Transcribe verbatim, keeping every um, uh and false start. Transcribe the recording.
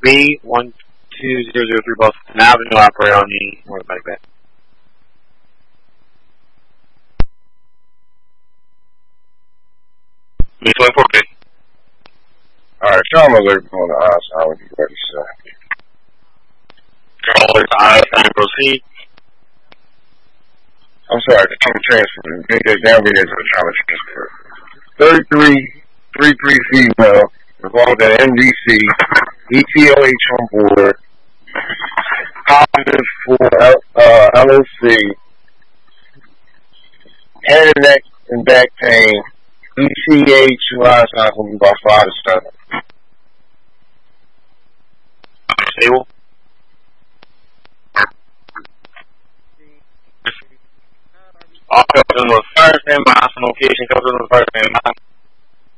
B one two zero zero three Boston Avenue, operate on the northbound back. B twenty-four B. Alright, show them alert on the outside when you're ready, sir. Alert to outside, proceed. I'm sorry, the trauma transfer. Get that down here to the trauma transfer. thirty-three thirty-three female, involved in M D C, E T O H on board, positive for uh, L O C, head and neck and back pain, E C H, last time will be about five to seven. Stable. All comes in the first name, my hospital location comes in the first name.